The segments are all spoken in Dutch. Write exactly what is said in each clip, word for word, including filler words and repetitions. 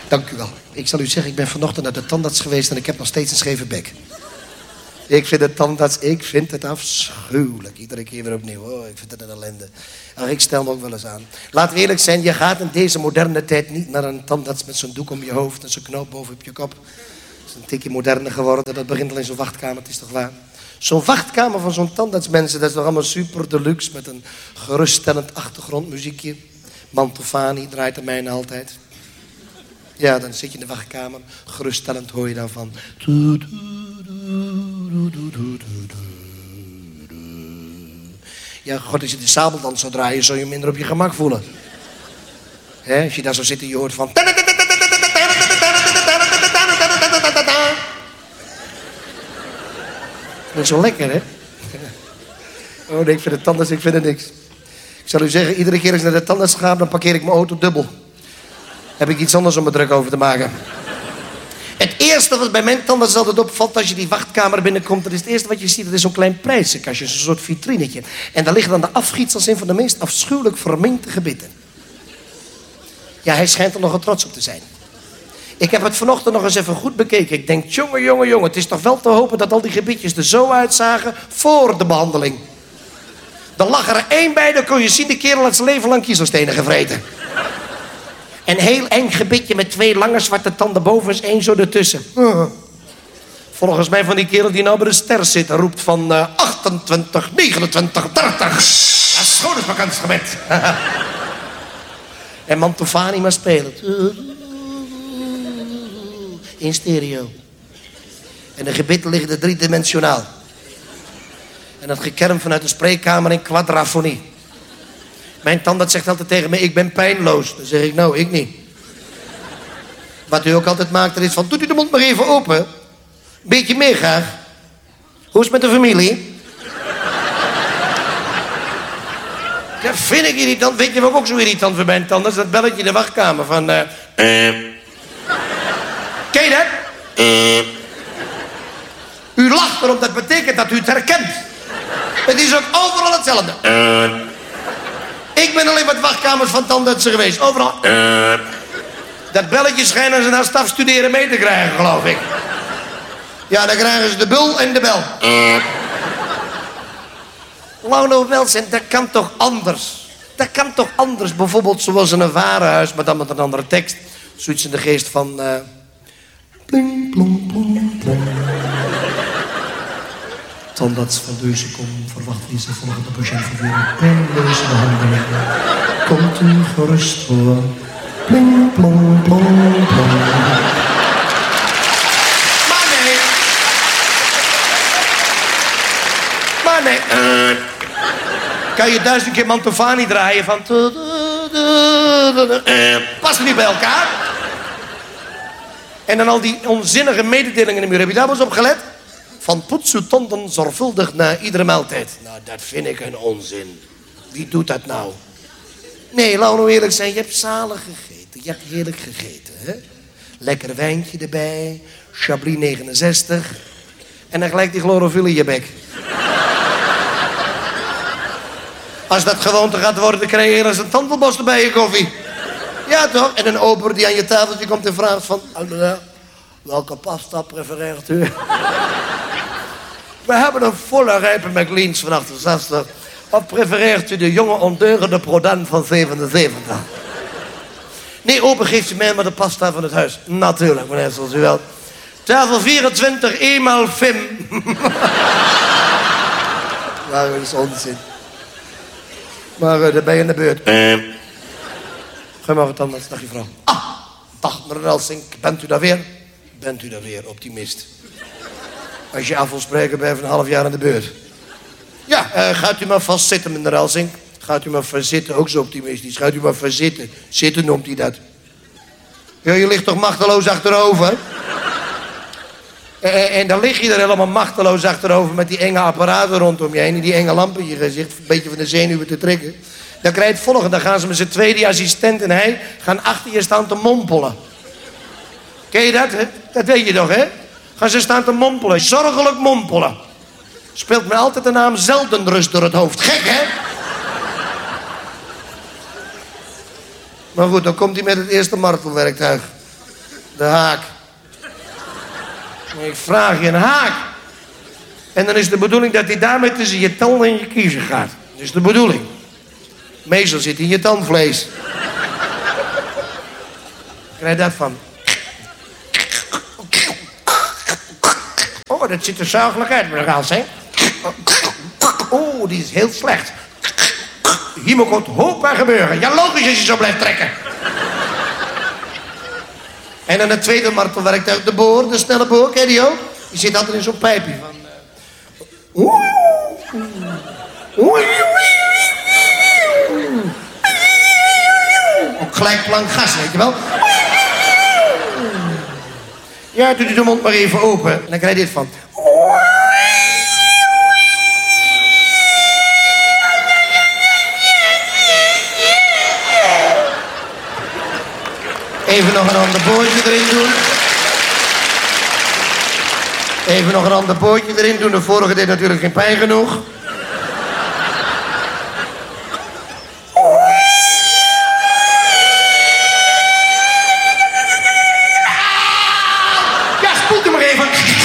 Dank u wel. Ik zal u zeggen, ik ben vanochtend naar de tandarts geweest en ik heb nog steeds een scheve bek. Ik vind de tandarts, ik vind het afschuwelijk. Iedere keer weer opnieuw. Oh, ik vind het een ellende. Ach, ik stel me ook wel eens aan. Laten we eerlijk zijn, je gaat in deze moderne tijd niet naar een tandarts met zo'n doek om je hoofd en zo'n knoop boven op je kop. Het is een tikje moderner geworden. Dat begint al in zo'n wachtkamer, het is toch waar? Zo'n wachtkamer van zo'n tandartsmensen, dat is toch allemaal super deluxe met een geruststellend achtergrondmuziekje. Mantovani draait er mijne altijd. Ja, dan zit je in de wachtkamer. Geruststellend hoor je dan van. Ja, god, als je de sabeldans zou draaien, zou je minder op je gemak voelen. He, als je daar zo zit en je hoort van. Dat is zo lekker, hè? Oh nee, ik vind het tandarts, ik vind het niks. Ik zal u zeggen, iedere keer als ik naar de tandarts ga, dan parkeer ik mijn auto dubbel. Heb ik iets anders om me druk over te maken. Het eerste wat bij mijn tandarts altijd opvalt als je die wachtkamer binnenkomt, dat is het eerste wat je ziet, dat is zo'n klein prijzenkastje, zo'n soort vitrinetje. En daar liggen dan de afgietsels in van de meest afschuwelijk verminkte gebitten. Ja, hij schijnt er nogal trots op te zijn. Ik heb het vanochtend nog eens even goed bekeken. Ik denk, jongen, jongen, jongen, het is toch wel te hopen dat al die gebitjes er zo uitzagen voor de behandeling. Er lag er één bij, dan kon je zien, de kerel had zijn leven lang kiezelstenen gevreten. Een heel eng gebitje met twee lange zwarte tanden boven en één zo ertussen. Uh. Volgens mij van die kerel die nou bij de ster zit en roept van uh, achtentwintig, negenentwintig, dertig. Dat is schoonheidsvakantiebed. En Mantovani maar spelen. In stereo. En de gebitten liggen er driedimensionaal. En dat gekerm vanuit de spreekkamer in quadrafonie. Mijn tandarts zegt altijd tegen me, ik ben pijnloos. Dan zeg ik, nou, ik niet. Wat u ook altijd maakt, er is van, doet u de mond maar even open. Beetje meer graag. Hoe is het met de familie? Dat vind ik irritant. Weet je wat ik ook zo irritant vind bij een tandarts? Dat belletje in de wachtkamer van... Uh, uh. Ken je dat? Uh. U lacht erop, dat betekent dat u het herkent. Het is ook overal hetzelfde. Uh. Ik ben alleen met wachtkamers van tandartsen geweest. Overal. Uh. Dat belletje schijnen ze na stafstuderen mee te krijgen, geloof ik. Ja, dan krijgen ze de bul en de bel. Uh. Launo Welzijn, dat kan toch anders? Dat kan toch anders? Bijvoorbeeld zoals in een warenhuis, maar dan met een andere tekst. Zoiets in de geest van... Uh... Pling, plong, plong, plong. Tandarts van Deuzekom verwacht in zijn volgende patiëntvervoering pijnloze behandeling. Komt u gerust voor. Pling, plong, plong, plong. Maar nee. Maar nee. Uh. Kan je duizend keer Mantovani draaien van... Uh. Passen die bij elkaar? En dan al die onzinnige mededelingen in de muur. Heb je daar wel eens op gelet? Van poets uw tanden zorgvuldig na iedere maaltijd. Nou, dat vind ik een onzin. Wie doet dat nou? Nee, laat nou eerlijk zijn. Je hebt zalig gegeten. Je hebt heerlijk gegeten, hè? Lekker wijntje erbij. Chablis negenenzestig. En dan gelijk die chlorofiel in je bek. Als dat gewoonte gaat worden, dan krijg je eerst een tandelborstel bij je koffie. Ja, toch? En een ober die aan je tafeltje komt en vraagt van... Welke pasta prefereert u? We hebben een volle rijpe McLean's van achtenzestig. Of prefereert u de jonge ondeugende Prodan van zevenenzeventig? Nee, open geeft u mij maar de pasta van het huis. Natuurlijk, meneer, zoals u wel. Tafel vierentwintig, eenmaal Fim. Nou, dat is onzin. Maar uh, dan ben je in de beurt. Uh. Ga maar wat anders, dag je vrouw. Ah, dag meneer Elsink, bent u daar weer? Bent u daar weer, optimist. Als je af wil spreken, ben je een half jaar aan de beurt. Ja, uh, gaat u maar vast zitten, meneer Elsink. Gaat u maar vast zitten, ook zo optimistisch. Gaat u maar vast zitten. Zitten noemt hij dat. Ja, je ligt toch machteloos achterover? En, en dan lig je er helemaal machteloos achterover met die enge apparaten rondom je heen en die enge lampen in je gezicht, een beetje van de zenuwen te trekken. Dan krijg je het volgende, dan gaan ze met z'n tweeën, die assistent en hij, gaan achter je staan te mompelen. Ken je dat, hè? Dat weet je toch, hè? Gaan ze staan te mompelen, zorgelijk mompelen. Speelt me altijd de naam Zeldenrust door het hoofd. Gek, hè? Maar goed, dan komt hij met het eerste martelwerktuig. De haak. Ik vraag je een haak. En dan is de bedoeling dat hij daarmee tussen je tanden en je kiezen gaat. Dat is de bedoeling. Meestal zit hij in je tandvlees. Krijg je dat van? Oh, dat ziet er zuigelijk uit, meneer Gaals, hè? Oh, die is heel slecht. Hier moet wat hoop aan gebeuren. Ja, logisch als je zo blijft trekken. En dan het tweede martelwerktuig, de boor, de snelle boor, ken je die ook? Die zit altijd in zo'n pijpje van... Uh... Op gelijk plank gas, weet je wel? Ja, doe de mond maar even open. En dan krijg je dit van... Even nog een ander pootje erin doen. Even nog een ander pootje erin doen. De vorige deed natuurlijk geen pijn genoeg. Ja, spoelt u maar even.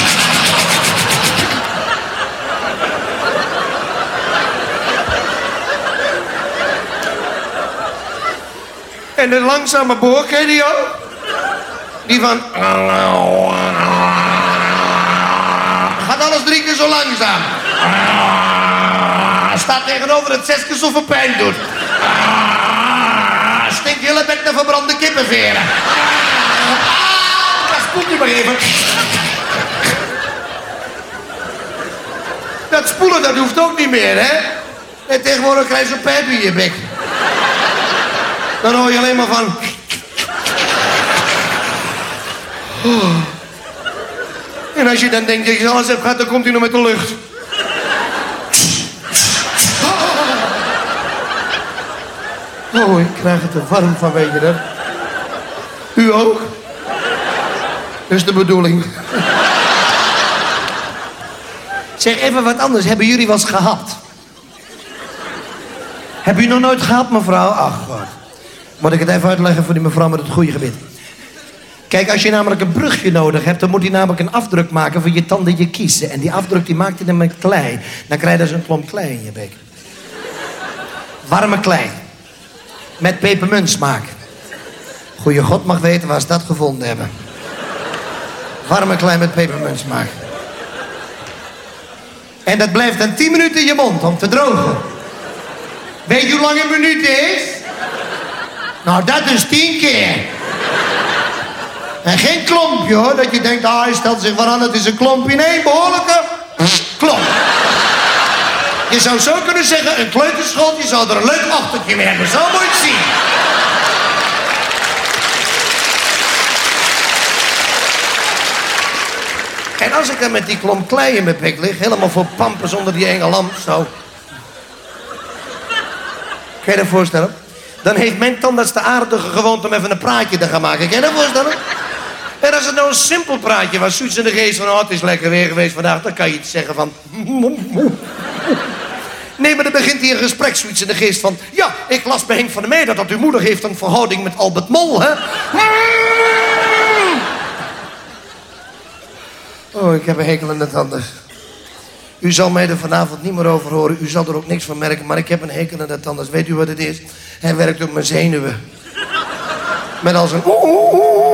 En de langzame boor, ken je die ook? Die van... Gaat alles drie keer zo langzaam. Staat tegenover het zes keer zoveel pijn doet. Stinkt je hele bek naar verbrande kippenveren. Dat spoelt u maar even. Dat spoelen, dat hoeft ook niet meer, hè? En tegenwoordig krijg je zo'n pijp in je bek. Dan hoor je alleen maar van... Oh. En als je dan denkt dat je alles hebt gehad, dan komt hij nog met de lucht. Oh, ik krijg het er warm van, weet je dat? U ook? Dat is de bedoeling. Zeg, even wat anders. Hebben jullie wel eens gehad? Heb je nog nooit gehad, mevrouw? Ach, God. Moet ik het even uitleggen voor die mevrouw met het goede gebit. Kijk, als je namelijk een brugje nodig hebt, dan moet hij namelijk een afdruk maken voor je tanden je kiezen. En die afdruk die maakt hij dan met klei. Dan krijg je dus een klomp klei in je bek. Warme klei. Met pepermuntsmaak. Goeie God mag weten waar ze dat gevonden hebben. Warme klei met pepermuntsmaak. En dat blijft dan tien minuten in je mond om te drogen. Weet je hoe lang een minuut is? Nou, dat is tien keer. En geen klompje, hoor, dat je denkt, ah, hij stelt zich vooraan, het is een klompje. Nee, behoorlijke klomp. Je zou zo kunnen zeggen, een kleuterschooltje zou er een leuk ochtendje mee hebben. Zo moet je het zien. En als ik dan met die klomp klei in mijn bek lig, helemaal voor pampers onder die enge lamp, zo. Kun je dat voorstellen? Dan heeft mijn tandarts de aardige gewoonte om even een praatje te gaan maken. Kun je dat voorstellen? En als het nou een simpel praatje was, zoiets in de geest van... oh, het is lekker weer geweest vandaag, dan kan je iets zeggen van... Nee, maar dan begint hij een gesprek, zoiets in de geest van... ja, ik las bij Henk van der Meijden dat uw moeder heeft een verhouding met Albert Mol, hè? Oh, ik heb een hekel aan de tandarts. U zal mij er vanavond niet meer over horen. U zal er ook niks van merken, maar ik heb een hekel aan de tandarts. Weet u wat het is? Hij werkt op mijn zenuwen. Met als een...